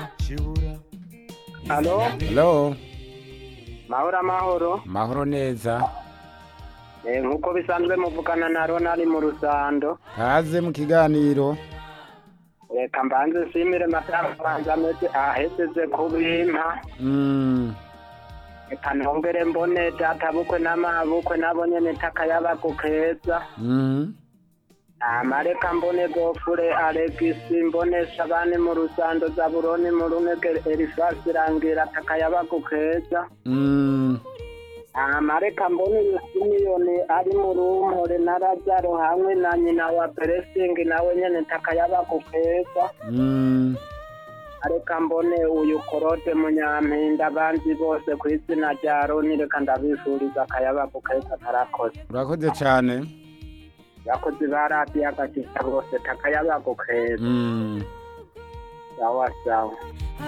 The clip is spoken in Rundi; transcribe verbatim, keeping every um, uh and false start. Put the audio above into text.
Halo, Hello, mahoro amahoro. mahoro neza. Eh, nkuko bisanzwe muvugana na Ronald mu Rusando. Kaze mu kiganiro. Reka mbanze nshimire matara banza meze ahezeze kubimpa. Mm. Reka nongere mbone data bukwe n'amabukwe nabo nyene takayabako keza. Mm. Amareka mbone gofure Alexis mbone Shabani mu Rusando Zaburoni mu Runege Elifasi rangira takayabako keza. Mm. Amareka mbone Simiyoni ari mu Rumpore na Lazaro hamwe na nyina wa Blessing nawe nyene takayabako keza. Mm. Areka mbone uyu Korote Munyampinda abandi bose ku izina rya Roni reka ndabifuriza akayabako keza karakoze. Urakoze cyane. Yakoze barati yakashika bose takayabako keza. Mm. Sawa sawa.